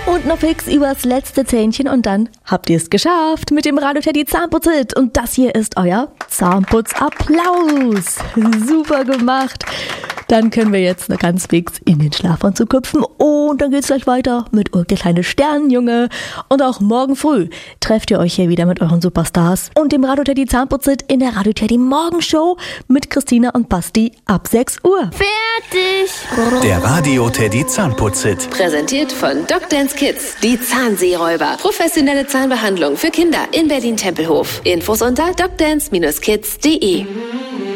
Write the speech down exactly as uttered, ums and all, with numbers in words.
Und noch fix übers letzte Zähnchen und dann habt ihr es geschafft mit dem Radio Teddy Zahnputz-Hit. Und das hier ist euer Zahnputz-Applaus. Super gemacht. Dann können wir jetzt noch ganz fix in den Schlafanzug hüpfen und dann geht's gleich weiter mit Ulk, der kleine Sternenjunge. Und auch morgen früh trefft ihr euch hier wieder mit euren Superstars und dem Radio Teddy Zahnputz-Hit in der Radio Teddy Morgenshow mit Christina und Basti ab sechs Uhr. Fertig! Der Radio Teddy Zahnputz-Hit. Präsentiert von DocDance Kids, die Zahnseeräuber. Professionelle Zahnbehandlung für Kinder in Berlin-Tempelhof. Infos unter docdance Bindestrich kids punkt de.